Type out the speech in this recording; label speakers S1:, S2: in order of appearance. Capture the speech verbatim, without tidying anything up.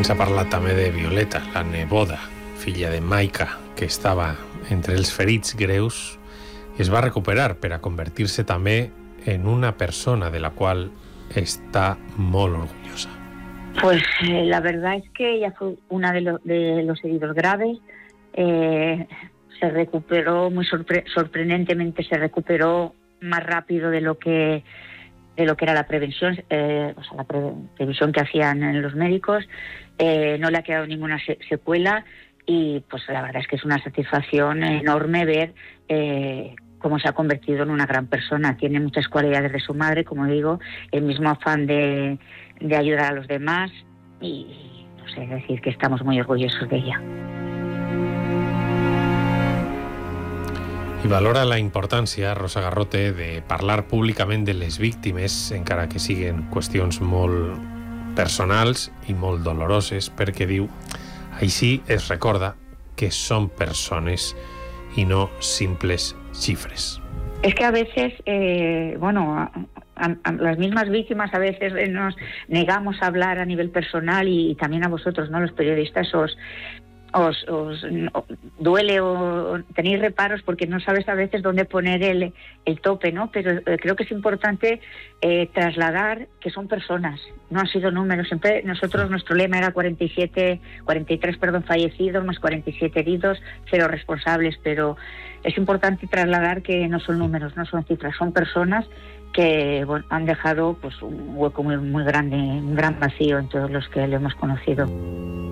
S1: S'ha parlat també de Violeta, la neboda, filla de Maika, que estava entre els ferits greus i es va recuperar per a convertir-se també en una persona de la qual está molt orgullosa.
S2: Pues eh, la verdad es que ella fue una de, lo, de los heridos graves. Eh, se recuperó muy sorpre- sorprendentemente, se recuperó más rápido de lo que de lo que era la prevención, eh, o sea, la pre- previsión que hacían los médicos. Eh, no le ha quedado ninguna se- secuela y pues la verdad es que es una satisfacción enorme ver eh, cómo se ha convertido en una gran persona. Tiene muchas cualidades de su madre, como digo, el mismo afán de, de ayudar a los demás y no sé, decir que estamos muy orgullosos de ella.
S1: I valora la importància, Rosa Garrote, de parlar públicament de les víctimes, encara que siguin qüestions molt personals i molt doloroses, perquè diu, així es recorda que són persones y no simples cifres.
S2: Es que a veces, eh, bueno, a, a, a las mismas víctimas a veces nos negamos a hablar a nivel personal y, y también a vosotros, ¿no? Los periodistas os... Os, os no, duele o tenéis reparos porque no sabes a veces dónde poner el, el tope, ¿no? Pero eh, creo que es importante eh, trasladar que son personas, no han sido números. Siempre nosotros, nuestro lema era cuarenta y siete, cuarenta y tres perdón, fallecidos, más cuarenta y siete heridos, cero responsables, pero es importante trasladar que no son números, no son cifras, son personas que bueno, han dejado pues un hueco muy, muy grande, un gran vacío en todos los que lo hemos conocido.